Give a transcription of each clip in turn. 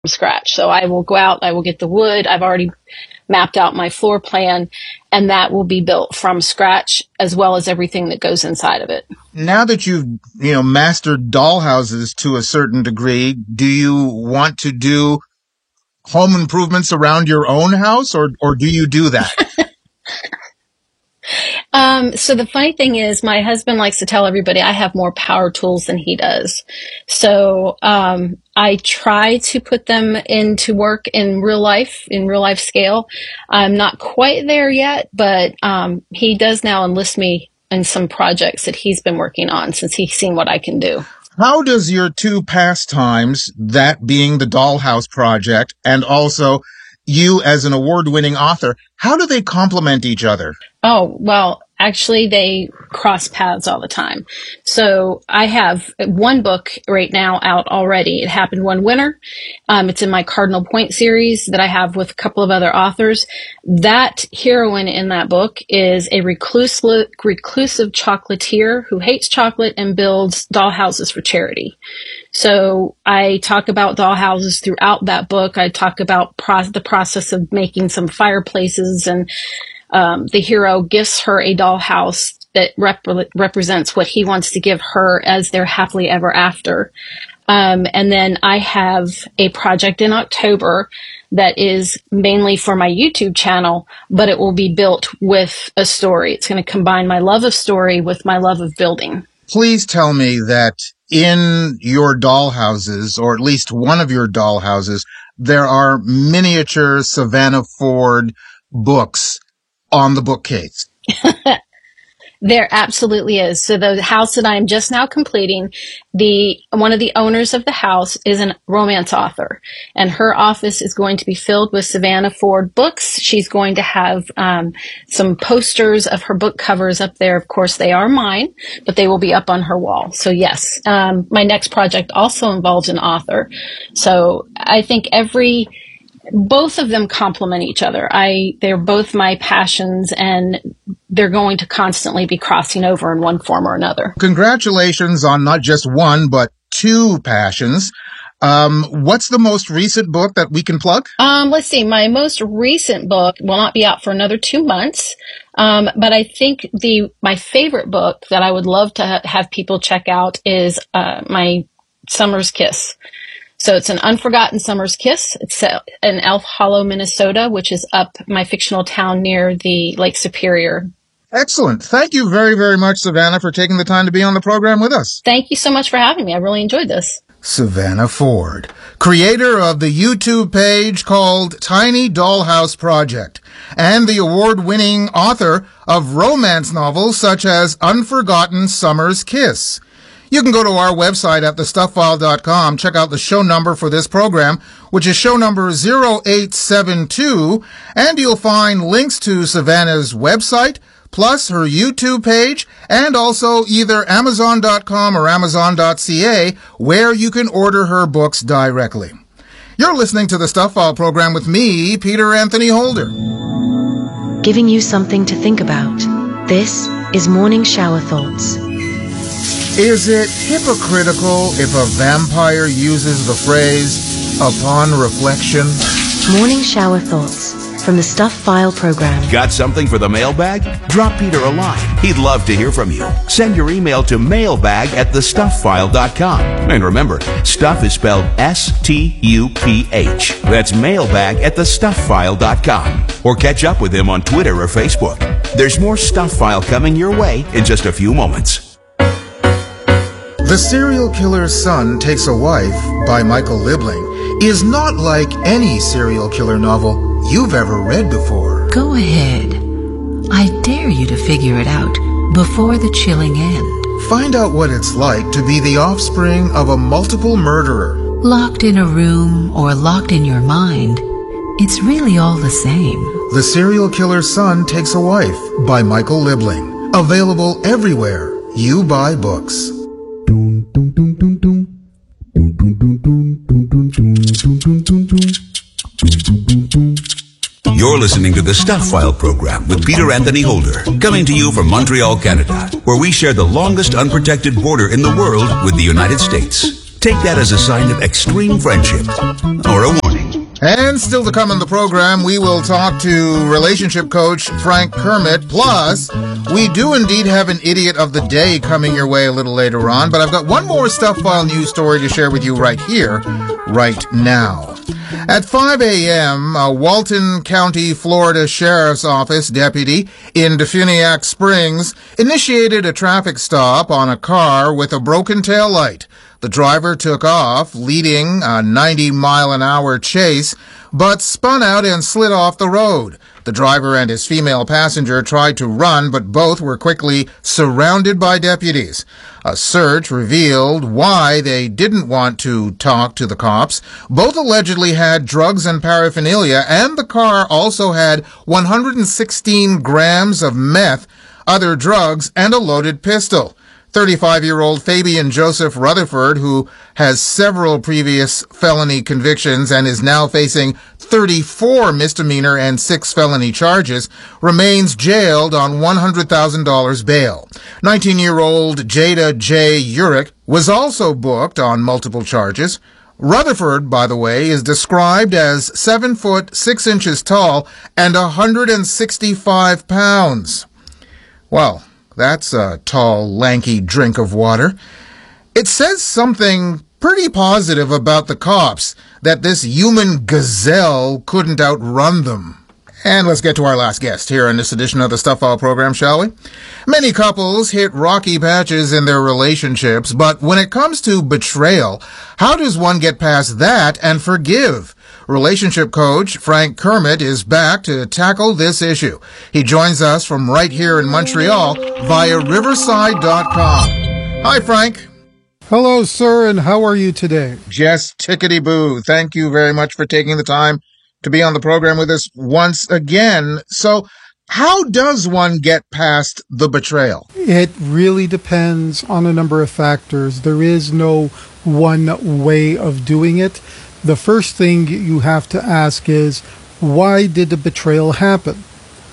scratch. So I will go out, I will get the wood. I've already mapped out my floor plan, and that will be built from scratch, as well as everything that goes inside of it. Now that you've, mastered dollhouses to a certain degree, do you want to do home improvements around your own house, or do you do that? So the funny thing is, my husband likes to tell everybody I have more power tools than he does. So I try to put them into work in real life scale. I'm not quite there yet, but he does now enlist me in some projects that he's been working on since he's seen what I can do. How does your two pastimes, that being the Dollhouse Project and also you as an award-winning author, how do they complement each other? Oh, well, actually, they cross paths all the time. So I have one book right now out already. It happened one winter. It's in my Cardinal Point series that I have with a couple of other authors. That heroine in that book is a reclusive chocolatier who hates chocolate and builds dollhouses for charity. So I talk about dollhouses throughout that book. I talk about the process of making some fireplaces, and the hero gives her a dollhouse that represents what he wants to give her as their happily ever after. And then I have a project in October that is mainly for my YouTube channel, but it will be built with a story. It's going to combine my love of story with my love of building. Please tell me that in your dollhouses, or at least one of your dollhouses, there are miniature Savannah Ford books on the bookcase. There absolutely is. So the house that I am just now completing, one of the owners of the house is a romance author, and her office is going to be filled with Savannah Ford books. She's going to have some posters of her book covers up there. Of course, they are mine, but they will be up on her wall. So yes, my next project also involves an author. So I think both of them complement each other. They're both my passions, and they're going to constantly be crossing over in one form or another. Congratulations on not just one, but two passions. What's the most recent book that we can plug? Let's see. My most recent book will not be out for another 2 months. But I think my favorite book that I would love to have people check out is my Summer's Kiss. So it's an unforgotten summer's kiss. It's set in Elf Hollow, Minnesota, which is up my fictional town near the Lake Superior. Excellent. Thank you very, very much, Savannah, for taking the time to be on the program with us. Thank you so much for having me. I really enjoyed this. Savannah Ford, creator of the YouTube page called Tiny Dollhouse Project, and the award-winning author of romance novels such as Unforgotten Summer's Kiss. You can go to our website at thestuffile.com, check out the show number for this program, which is show number 0872, and you'll find links to Savannah's website, plus her YouTube page, and also either Amazon.com or Amazon.ca, where you can order her books directly. You're listening to the Stuff File program with me, Peter Anthony Holder. Giving you something to think about. This is Morning Shower Thoughts. Is it hypocritical if a vampire uses the phrase, upon reflection? Morning Shower Thoughts from the Stuff File program. Got something for the mailbag? Drop Peter a line. He'd love to hear from you. Send your email to mailbag@thestuffile.com. And remember, stuff is spelled S-T-U-P-H. That's mailbag@thestuffile.com. Or catch up with him on Twitter or Facebook. There's more Stuff File coming your way in just a few moments. The Serial Killer's Son Takes a Wife by Michael Liebling is not like any serial killer novel you've ever read before. Go ahead. I dare you to figure it out before the chilling end. Find out what it's like to be the offspring of a multiple murderer. Locked in a room or locked in your mind, it's really all the same. The Serial Killer's Son Takes a Wife by Michael Liebling. Available everywhere you buy books. You're listening to the Stuff File program with Peter Anthony Holder, coming to you from Montreal, Canada, where we share the longest unprotected border in the world with the United States. Take that as a sign of extreme friendship or a warning. And still to come on the program, we will talk to relationship coach Frank Kermit. Plus, we do indeed have an idiot of the day coming your way a little later on. But I've got one more Stuff File news story to share with you right here, right now. At 5 a.m., a Walton County, Florida Sheriff's Office deputy in Defuniak Springs initiated a traffic stop on a car with a broken taillight. The driver took off, leading a 90-mile-an-hour chase, but spun out and slid off the road. The driver and his female passenger tried to run, but both were quickly surrounded by deputies. A search revealed why they didn't want to talk to the cops. Both allegedly had drugs and paraphernalia, and the car also had 116 grams of meth, other drugs, and a loaded pistol. 35-year-old Fabian Joseph Rutherford, who has several previous felony convictions and is now facing 34 misdemeanor and 6 felony charges, remains jailed on $100,000 bail. 19-year-old Jada J. Urich was also booked on multiple charges. Rutherford, by the way, is described as 7 foot 6 inches tall and 165 pounds. Well, that's a tall, lanky drink of water. It says something pretty positive about the cops, that this human gazelle couldn't outrun them. And let's get to our last guest here in this edition of the Stuff File program, shall we? Many couples hit rocky patches in their relationships, but when it comes to betrayal, how does one get past that and forgive? Relationship coach Frank Kermit is back to tackle this issue. He joins us from right here in Montreal via Riverside.com. Hi, Frank. Hello, sir, and how are you today? Just tickety-boo. Thank you very much for taking the time to be on the program with us once again. So, how does one get past the betrayal? It really depends on a number of factors. There is no one way of doing it. The first thing you have to ask is, why did the betrayal happen?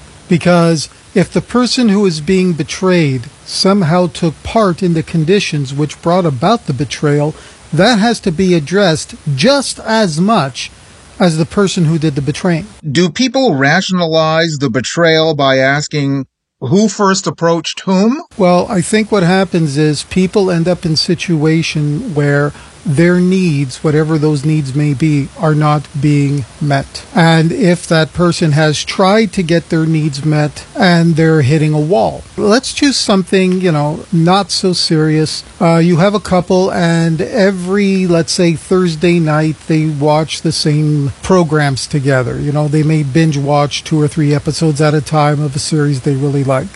Because if the person who is being betrayed somehow took part in the conditions which brought about the betrayal, that has to be addressed just as much as the person who did the betraying. Do people rationalize the betrayal by asking who first approached whom? Well, I think what happens is people end up in a situation where their needs, whatever those needs may be, are not being met. And if that person has tried to get their needs met and they're hitting a wall. Let's choose something, not so serious. You have a couple and every, let's say, Thursday night, they watch the same programs together. They may binge watch 2 or 3 episodes at a time of a series they really like.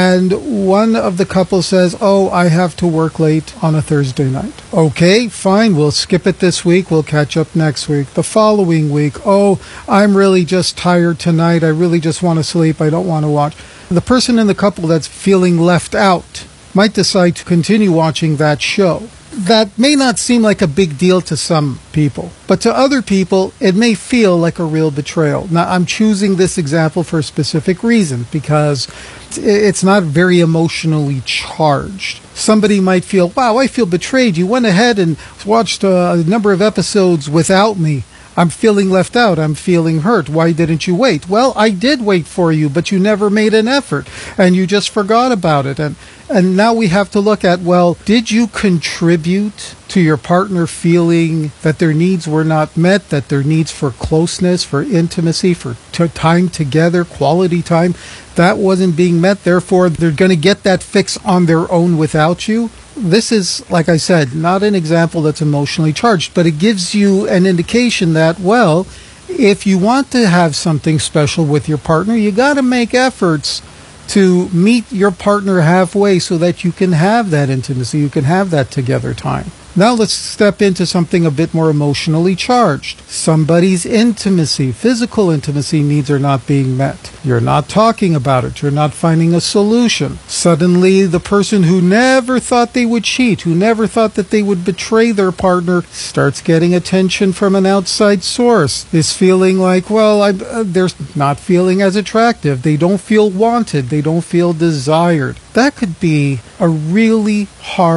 And one of the couple says, "Oh, I have to work late on a Thursday night." Okay, fine. We'll skip it this week. We'll catch up next week. The following week, "Oh, I'm really just tired tonight. I really just want to sleep. I don't want to watch." The person in the couple that's feeling left out might decide to continue watching that show. That may not seem like a big deal to some people, but to other people, it may feel like a real betrayal. Now, I'm choosing this example for a specific reason because it's not very emotionally charged. Somebody might feel, "Wow, I feel betrayed. You went ahead and watched a number of episodes without me. I'm feeling left out. I'm feeling hurt. Why didn't you wait?" Well, I did wait for you, but you never made an effort, and you just forgot about it. And now we have to look at, well, did you contribute to your partner feeling that their needs were not met, that their needs for closeness, for intimacy, for time together, quality time, that wasn't being met? Therefore, they're going to get that fix on their own without you? This is, like I said, not an example that's emotionally charged, but it gives you an indication that, well, if you want to have something special with your partner, you got to make efforts to meet your partner halfway so that you can have that intimacy, you can have that together time. Now let's step into something a bit more emotionally charged. Somebody's intimacy, physical intimacy needs are not being met. You're not talking about it. You're not finding a solution. Suddenly, the person who never thought they would cheat, who never thought that they would betray their partner, starts getting attention from an outside source, is feeling like, well, they're not feeling as attractive. They don't feel wanted. They don't feel desired. That could be a really hard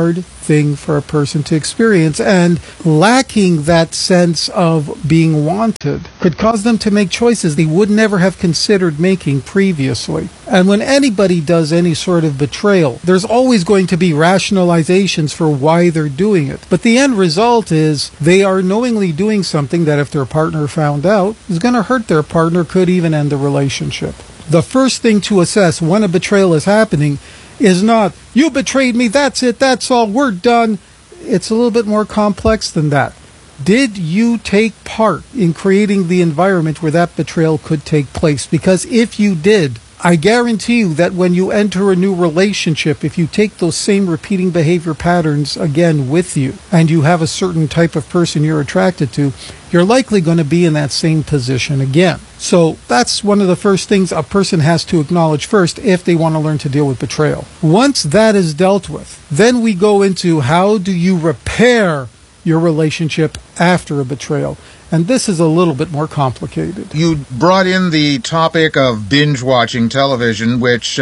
thing for a person to experience, and lacking that sense of being wanted could cause them to make choices they would never have considered making previously. And when anybody does any sort of betrayal, there's always going to be rationalizations for why they're doing it. But the end result is they are knowingly doing something that if their partner found out is going to hurt their partner, could even end the relationship. The first thing to assess when a betrayal is happening is not, you betrayed me, that's it, that's all, we're done. It's a little bit more complex than that. Did you take part in creating the environment where that betrayal could take place? Because if you did, I guarantee you that when you enter a new relationship, if you take those same repeating behavior patterns again with you, and you have a certain type of person you're attracted to, you're likely going to be in that same position again. So that's one of the first things a person has to acknowledge first if they want to learn to deal with betrayal. Once that is dealt with, then we go into how do you repair your relationship after a betrayal. And this is a little bit more complicated. You brought in the topic of binge watching television, which,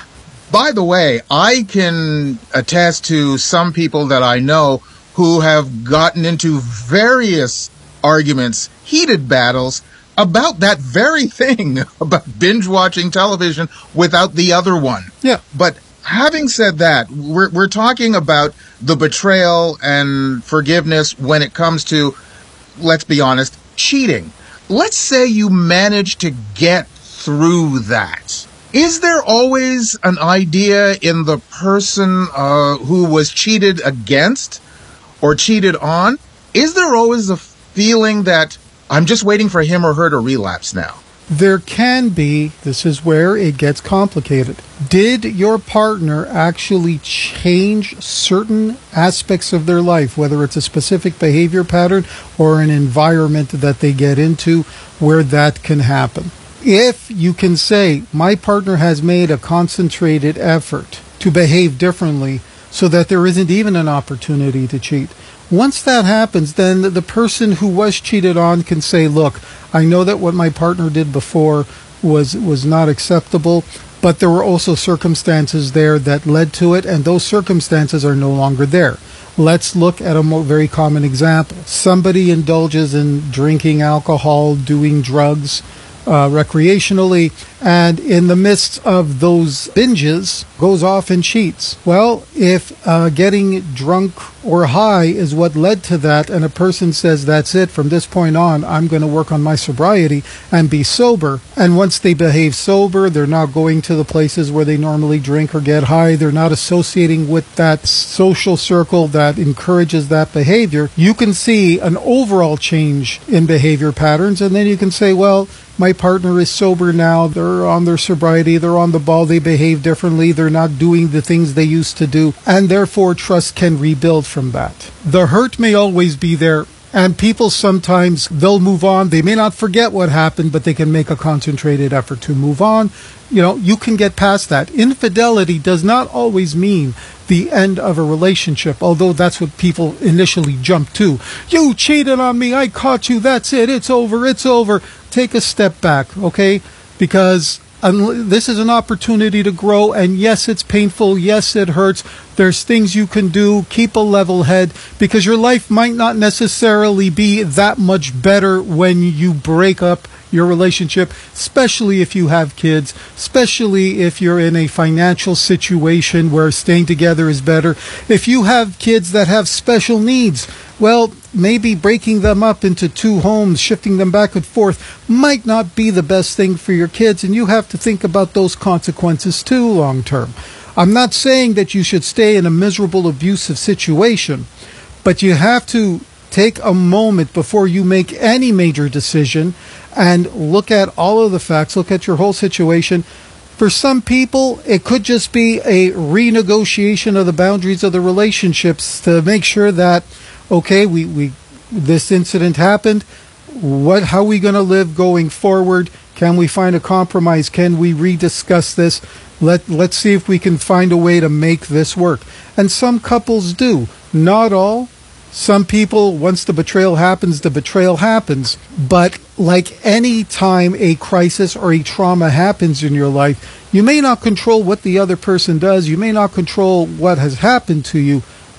by the way, I can attest to some people that I know who have gotten into various arguments, heated battles, about that very thing, about binge watching television without the other one. Yeah. But having said that, we're talking about the betrayal and forgiveness when it comes to, let's be honest, cheating. Let's say you manage to get through that. Is there always an idea in the person who was cheated against or cheated on? Is there always a feeling that I'm just waiting for him or her to relapse now? There can be. This is where it gets complicated. Did your partner actually change certain aspects of their life, whether it's a specific behavior pattern or an environment that they get into where that can happen? If you can say, my partner has made a concentrated effort to behave differently so that there isn't even an opportunity to cheat, once that happens, then the person who was cheated on can say, look, I know that what my partner did before was not acceptable, but there were also circumstances there that led to it, and those circumstances are no longer there. Let's look at a very common example. Somebody indulges in drinking alcohol, doing drugs recreationally, and in the midst of those binges goes off and cheats. Well, if getting drunk or high is what led to that, and a person says, that's it, from this point on, I'm going to work on my sobriety and be sober, and once they behave sober, they're not going to the places where they normally drink or get high, they're not associating with that social circle that encourages that behavior, you can see an overall change in behavior patterns, and then you can say, well, my partner is sober now, they're on their sobriety, they're on the ball, they behave differently, they're not doing the things they used to do, and therefore trust can rebuild from that. The hurt may always be there, and people sometimes, they'll move on, they may not forget what happened, but they can make a concentrated effort to move on. You know, you can get past that. Infidelity does not always mean the end of a relationship, although that's what people initially jump to. You cheated on me, I caught you, that's it, it's over, it's over. Take a step back, okay? Because this is an opportunity to grow, and yes, it's painful, yes, it hurts. There's things you can do. Keep a level head, because your life might not necessarily be that much better when you break up your relationship, especially if you have kids, especially if you're in a financial situation where staying together is better. If you have kids that have special needs, well, maybe breaking them up into two homes, shifting them back and forth, might not be the best thing for your kids, and you have to think about those consequences too long term. I'm not saying that you should stay in a miserable, abusive situation, but you have to take a moment before you make any major decision and look at all of the facts, look at your whole situation. For some people, it could just be a renegotiation of the boundaries of the relationships to make sure that, okay, we this incident happened. How are we going to live going forward? Can we find a compromise? Can we rediscuss this? Let's see if we can find a way to make this work. And some couples do. Not all. Some people, once the betrayal happens, the betrayal happens. But like any time a crisis or a trauma happens in your life, you may not control what the other person does. You may not control what has happened to you,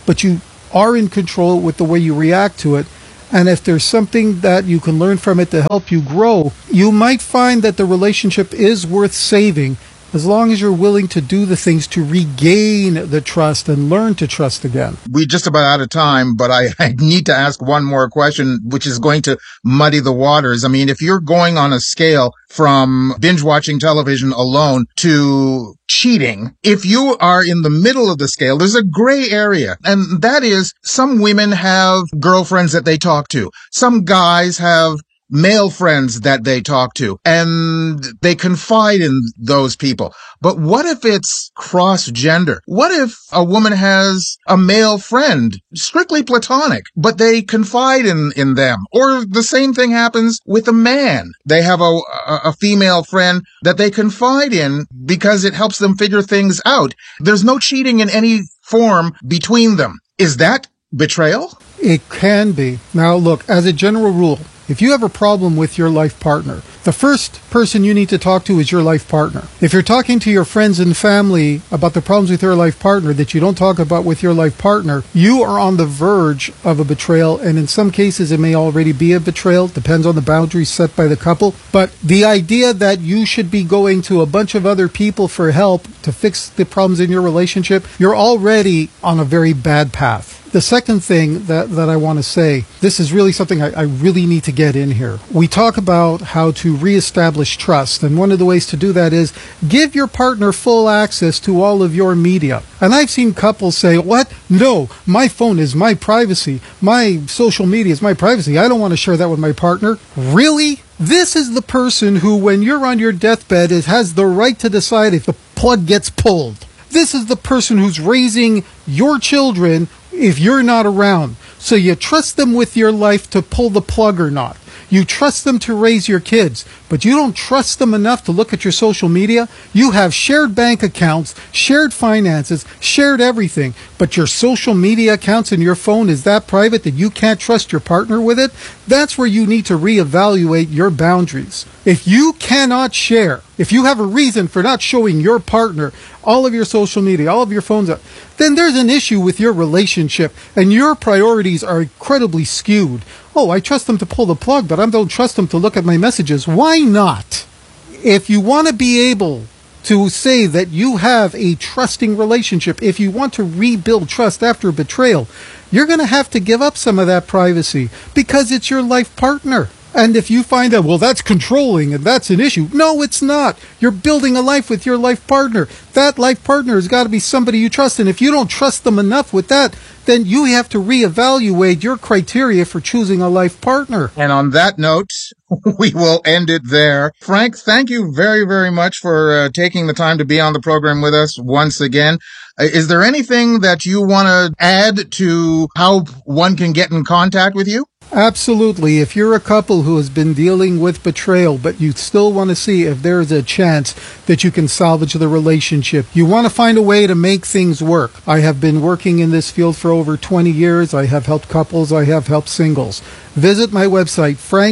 but you are in control with the way you react to it. And if there's something that you can learn from it to help you grow, you might find that the relationship is worth saving, as long as you're willing to do the things to regain the trust and learn to trust again. We're just about out of time, but I need to ask one more question, which is going to muddy the waters. I mean, if you're going on a scale from binge watching television alone to cheating, if you are in the middle of the scale, there's a gray area. And that is, some women have girlfriends that they talk to. Some guys have male friends that they talk to, and they confide in those people. But what if it's cross-gender? What if a woman has a male friend, strictly platonic, but they confide in them? Or the same thing happens with a man. They have a female friend that they confide in because it helps them figure things out. There's no cheating in any form between them. Is that betrayal? It can be. Now, look, as a general rule, if you have a problem with your life partner, the first person you need to talk to is your life partner. If you're talking to your friends and family about the problems with your life partner that you don't talk about with your life partner, you are on the verge of a betrayal, and in some cases it may already be a betrayal. Depends on the boundaries set by the couple. But the idea that you should be going to a bunch of other people for help to fix the problems in your relationship, you're already on a very bad path. The second thing that I want to say, this is really something I really need to get in here. We talk about how to reestablish trust, and one of the ways to do that is give your partner full access to all of your media. And I've seen couples say, what? No, my phone is my privacy. My social media is my privacy. I don't want to share that with my partner. Really? This is the person who, when you're on your deathbed, has the right to decide if the plug gets pulled. This is the person who's raising your children if you're not around. So you trust them with your life to pull the plug or not. You trust them to raise your kids, but you don't trust them enough to look at your social media. You have shared bank accounts, shared finances, shared everything, but your social media accounts and your phone is that private that you can't trust your partner with it. That's where you need to reevaluate your boundaries. If you cannot share, if you have a reason for not showing your partner all of your social media, all of your phones, then there's an issue with your relationship and your priorities are incredibly skewed. Oh, I trust them to pull the plug, but I don't trust them to look at my messages. Why not? If you want to be able to say that you have a trusting relationship, if you want to rebuild trust after betrayal, you're going to have to give up some of that privacy because it's your life partner. And if you find out, well, that's controlling and that's an issue. No, it's not. You're building a life with your life partner. That life partner has got to be somebody you trust. And if you don't trust them enough with that, then you have to reevaluate your criteria for choosing a life partner. And on that note, we will end it there. Frank, thank you very, very much for taking the time to be on the program with us once again. Is there anything that you want to add to how one can get in contact with you? Absolutely. If you're a couple who has been dealing with betrayal, but you still want to see if there's a chance that you can salvage the relationship, you want to find a way to make things work. I have been working in this field for over 20 years. I have helped couples. I have helped singles. Visit my website,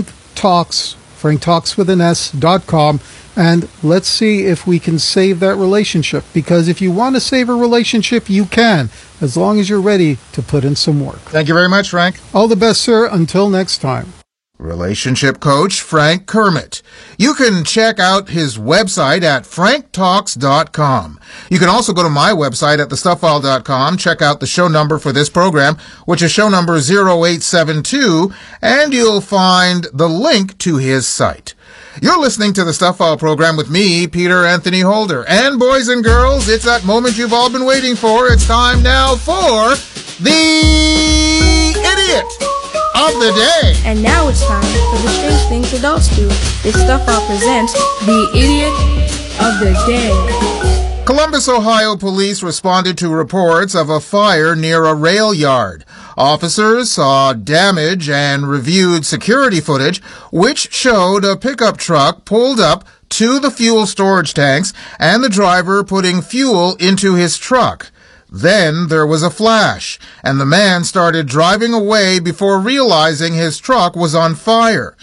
franktalks.com, and let's see if we can save that relationship. Because if you want to save a relationship, you can, as long as you're ready to put in some work. Thank you very much, Frank. All the best, sir. Until next time. Relationship coach Frank Kermit. You can check out his website at franktalks.com. You can also go to my website at thestufffile.com, check out the show number for this program, which is show number 0872, and you'll find the link to his site. You're listening to the Stuff File program with me, Peter Anthony Holder. And boys and girls, it's that moment you've all been waiting for. It's time now for the Idiot of the Day. And now it's time for the strange things adults do. This Stuff File presents the Idiot of the Day. Columbus, Ohio police responded to reports of a fire near a rail yard. Officers saw damage and reviewed security footage, which showed a pickup truck pulled up to the fuel storage tanks and the driver putting fuel into his truck. Then there was a flash, and the man started driving away before realizing his truck was on fire.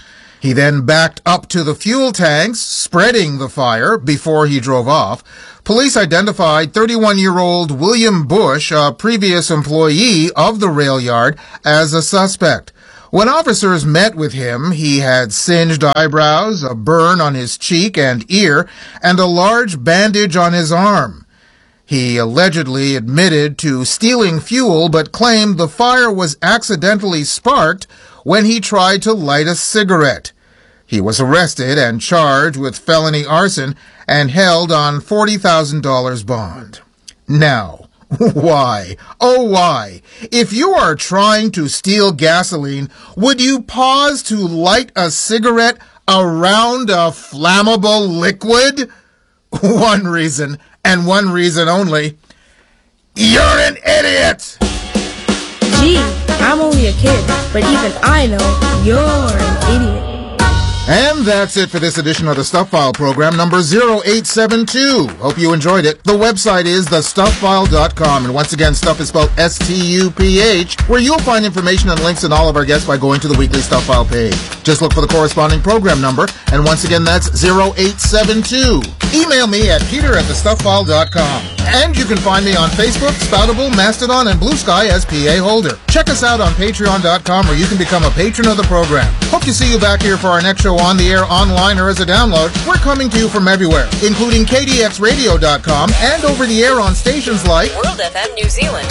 He then backed up to the fuel tanks, spreading the fire before he drove off. Police identified 31-year-old William Bush, a previous employee of the rail yard, as a suspect. When officers met with him, he had singed eyebrows, a burn on his cheek and ear, and a large bandage on his arm. He allegedly admitted to stealing fuel, but claimed the fire was accidentally sparked when he tried to light a cigarette. He was arrested and charged with felony arson and held on $40,000 bond. Now, why? Oh, why? If you are trying to steal gasoline, would you pause to light a cigarette around a flammable liquid? One reason, and one reason only. You're an idiot! Gee, I'm only a kid, but even I know you're an idiot. And that's it for this edition of the Stuff File program, number 0872. Hope you enjoyed it. The website is thestufffile.com, and once again, stuff is spelled S-T-U-P-H, where you'll find information and links on all of our guests by going to the weekly Stuff File page. Just look for the corresponding program number, and once again, that's 0872. Email me at peter@thestufffile.com. And you can find me on Facebook, Spoutable, Mastodon, and Blue Sky as PA Holder. Check us out on patreon.com, where you can become a patron of the program. Hope to see you back here for our next show on the air, online, or as a download. We're coming to you from everywhere, including KDXRadio.com and over the air on stations like World FM New Zealand.